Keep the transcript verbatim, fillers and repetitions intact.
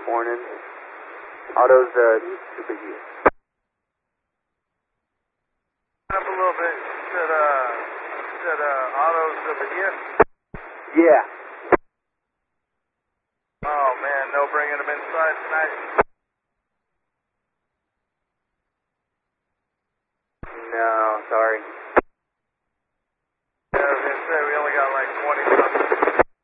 Morning. Auto's uh, to Bahia. Up a little bit. You said, uh, you said, uh, Auto's to Bahia? Yeah. Oh, man, no bringing them inside tonight? No, sorry.